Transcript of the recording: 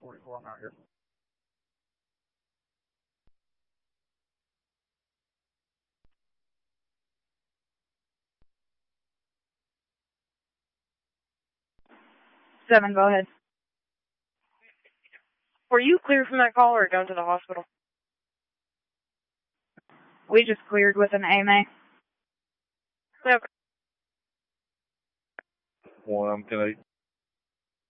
44, I'm out here. Seven, go ahead. Were you cleared from that call or going to the hospital? We just cleared with an AMA. Okay. Well, I'm going to